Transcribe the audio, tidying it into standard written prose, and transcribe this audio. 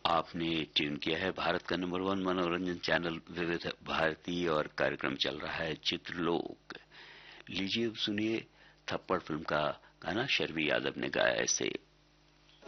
आपने ट्यून किया है भारत का नंबर 1 मनोरंजन चैनल विविध भारती और कार्यक्रम चल रहा है चित्रलोक। लीजिए सुनिए थप्पड़ फिल्म का गाना शर्वी यादव ने गाया। इसे